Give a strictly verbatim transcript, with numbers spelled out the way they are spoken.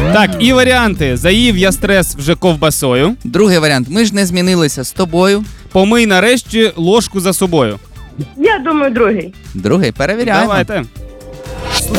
Так, і варіанти. Заїв я стрес вже ковбасою. Другий варіант. Ми ж не змінилися з тобою. Помий нарешті ложку за собою. Я думаю, другий. Другий. Перевіряємо. Давайте.